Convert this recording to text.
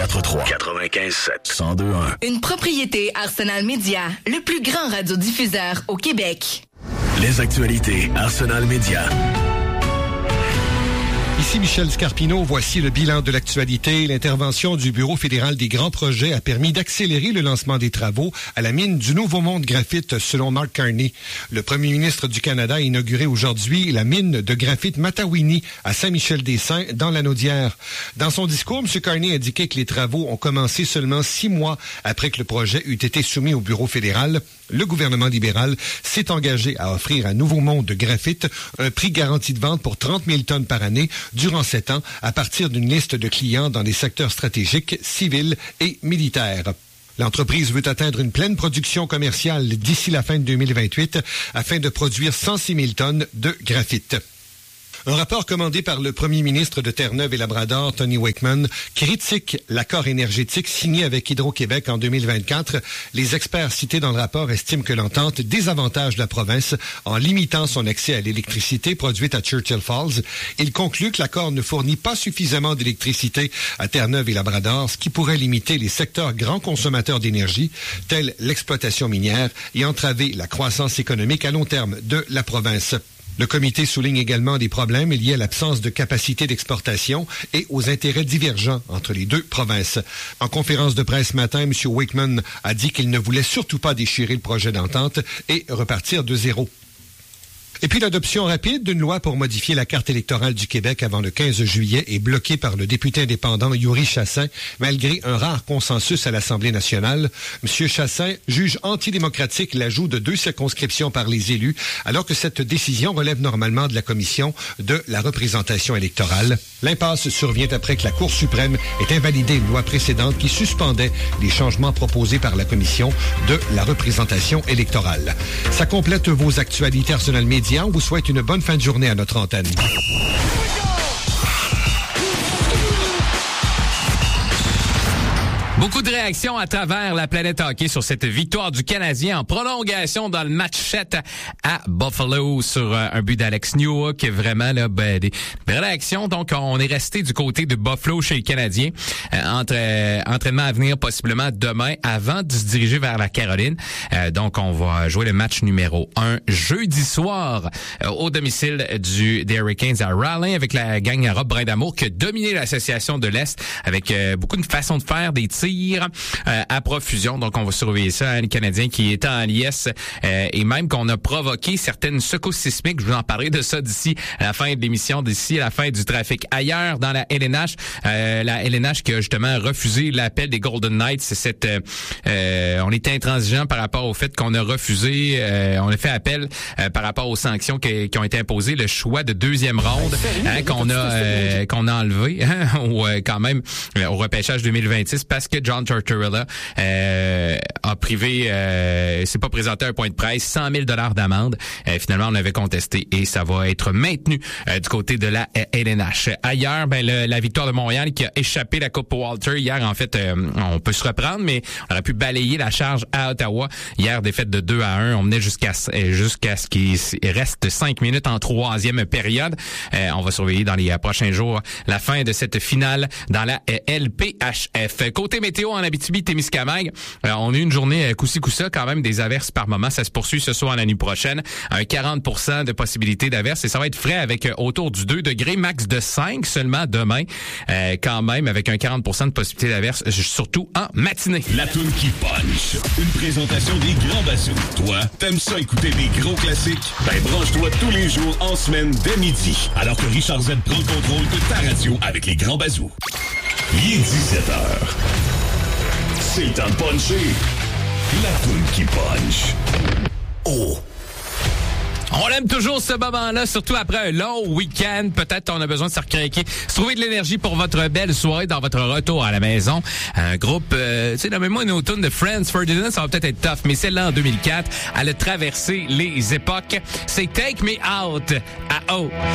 95.7 102.1. Une propriété Arsenal Media, le plus grand radiodiffuseur au Québec. Les actualités Arsenal Media. Ici Michel Scarpino, voici le bilan de l'actualité. L'intervention du Bureau fédéral des grands projets a permis d'accélérer le lancement des travaux à la mine du Nouveau Monde Graphite, selon Mark Carney. Le premier ministre du Canada a inauguré aujourd'hui la mine de graphite Matawini à Saint-Michel-des-Saints, dans la Naudière. Dans son discours, M. Carney a indiqué que les travaux ont commencé seulement 6 mois après que le projet eut été soumis au Bureau fédéral. Le gouvernement libéral s'est engagé à offrir à Nouveau Monde de graphite un prix garanti de vente pour 30 000 tonnes par année durant 7 ans, à partir d'une liste de clients dans des secteurs stratégiques, civils et militaires. L'entreprise veut atteindre une pleine production commerciale d'ici la fin de 2028 afin de produire 106 000 tonnes de graphite. Un rapport commandé par le premier ministre de Terre-Neuve et Labrador, Tony Wakeman, critique l'accord énergétique signé avec Hydro-Québec en 2024. Les experts cités dans le rapport estiment que l'entente désavantage la province en limitant son accès à l'électricité produite à Churchill Falls. Il conclut que l'accord ne fournit pas suffisamment d'électricité à Terre-Neuve et Labrador, ce qui pourrait limiter les secteurs grands consommateurs d'énergie, tels l'exploitation minière, et entraver la croissance économique à long terme de la province. Le comité souligne également des problèmes liés à l'absence de capacité d'exportation et aux intérêts divergents entre les deux provinces. En conférence de presse ce matin, M. Wakeman a dit qu'il ne voulait surtout pas déchirer le projet d'entente et repartir de zéro. Et puis l'adoption rapide d'une loi pour modifier la carte électorale du Québec avant le 15 juillet est bloquée par le député indépendant Yuri Chassin, malgré un rare consensus à l'Assemblée nationale. M. Chassin juge antidémocratique l'ajout de 2 circonscriptions par les élus, alors que cette décision relève normalement de la Commission de la représentation électorale. L'impasse survient après que la Cour suprême ait invalidé une loi précédente qui suspendait les changements proposés par la Commission de la représentation électorale. Ça complète vos actualités Arsenal Media. On vous souhaite une bonne fin de journée à notre antenne. Beaucoup de réactions à travers la planète hockey sur cette victoire du Canadien en prolongation dans le match 7 à Buffalo sur un but d'Alex Newhook. Vraiment, là, des réactions. Donc, on est resté du côté de Buffalo chez les Canadiens. Entraînement à venir possiblement demain avant de se diriger vers la Caroline. Donc, on va jouer le match numéro 1 jeudi soir au domicile des Hurricanes à Raleigh avec la gang à Rob Brindamour qui a dominé l'association de l'Est avec beaucoup de façons de faire, des tirs à profusion. Donc, on va surveiller ça. Les Canadiens qui étaient en liesse et même qu'on a provoqué certaines secousses sismiques. Je vous en parlerai de ça d'ici à la fin de l'émission, d'ici à la fin du trafic. Ailleurs, dans la LNH, qui a justement refusé l'appel des Golden Knights. On était intransigeant par rapport au fait qu'on a refusé, on a fait appel par rapport aux sanctions qui ont été imposées, le choix de 2e ronde qu'on a enlevé quand même au repêchage 2026 parce que John Tortorella a privé, s'est pas présenté à un point de presse, 100 000 $ d'amende. Finalement, on avait contesté et ça va être maintenu du côté de la LNH. Ailleurs, la victoire de Montréal qui a échappé la Coupe Walter hier. En fait, on peut se reprendre, mais on aurait pu balayer la charge à Ottawa. Hier, défaite de 2-1. On menait jusqu'à ce qu'il reste 5 minutes en 3e période. On va surveiller dans les prochains jours la fin de cette finale dans la LPHF. Côté météo en Abitibi-Témiscamingue, on a eu une journée coup-ci-coup-ça, quand même des averses par moment. Ça se poursuit ce soir la nuit prochaine. Un 40% de possibilité d'averses et ça va être frais avec autour du 2 degrés, max de 5 seulement demain. Quand même avec un 40% de possibilité d'averses, surtout en matinée. La toune qui punch. Une présentation des Grands Bazous. Toi, t'aimes ça écouter des gros classiques? Ben branche-toi tous les jours en semaine dès midi. Alors que Richard Z prend le contrôle de ta radio avec les Grands Bazous. Il est 17h. C'est le temps de puncher. La toune qui punch. Oh! On aime toujours ce moment-là, surtout après un long week-end. Peut-être on a besoin de se recraquer, se trouver de l'énergie pour votre belle soirée dans votre retour à la maison. Un groupe, tu sais, nommez-moi une automne de Franz Ferdinand, ça va peut-être être tough, mais celle-là en 2004, elle a traversé les époques. C'est Take Me Out à O.